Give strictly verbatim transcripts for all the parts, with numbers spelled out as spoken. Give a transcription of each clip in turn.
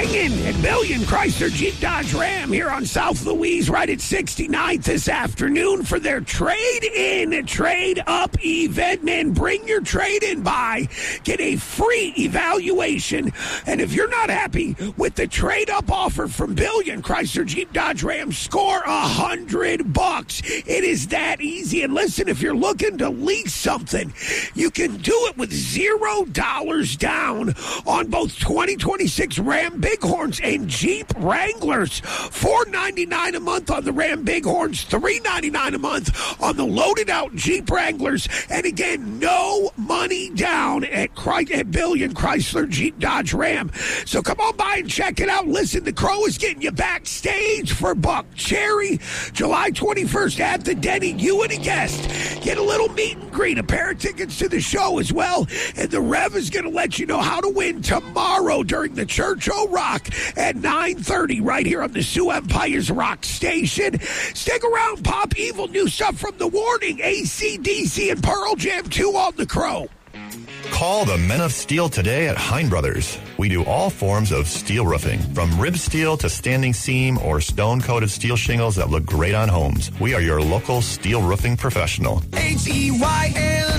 swinging at Billion Chrysler Jeep Dodge Ram here on South Louise, right at sixty-ninth this afternoon for their trade-in, trade-up event. Man, bring your trade-in by. Get a free evaluation. And if you're not happy with the trade-up offer from Billion Chrysler Jeep Dodge Ram, score a hundred bucks. It is that easy. And listen, if you're looking to lease something, you can do it with zero dollars down on both twenty twenty-six Ram Bighorns and Jeep Wranglers. four ninety-nine a month on the Ram Bighorns, three ninety-nine a month on the loaded out Jeep Wranglers. And again, no money down at, Chry- at Billion Chrysler Jeep Dodge Ram. So come on by and check it out. Listen, the Crow is getting you backstage for Buck Cherry, July twenty-first at the Denny. You and a guest get a little meet and greet, a pair of tickets to the show as well. And the Rev is going to let you know how to win tomorrow during the Church O' Rock at nine thirty right here on the Sioux Empire's Rock Station. Stick around, Pop Evil, new stuff from The Warning, A C D C, and Pearl Jam two on the Crow. Call the Men of Steel today at Hein Brothers. We do all forms of steel roofing, from rib steel to standing seam or stone-coated steel shingles that look great on homes. We are your local steel roofing professional. H E Y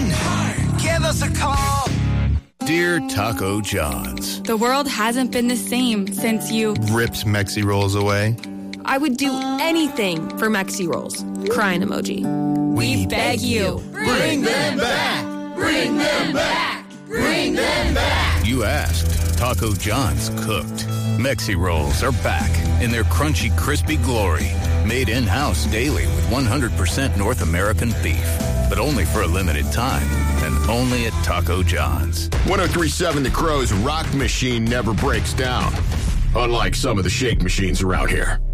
N, give us a call. Dear Taco John's, the world hasn't been the same since you ripped Mexi Rolls away. I would do anything for Mexi Rolls. Crying emoji. We, we beg you, bring them back, bring them back, bring them back. You asked, Taco John's cooked. Mexi Rolls are back in their crunchy, crispy glory. Made in-house daily with one hundred percent North American beef. But only for a limited time, and only at Taco John's. one oh three point seven The Crow's rock machine never breaks down, unlike some of the shake machines around here.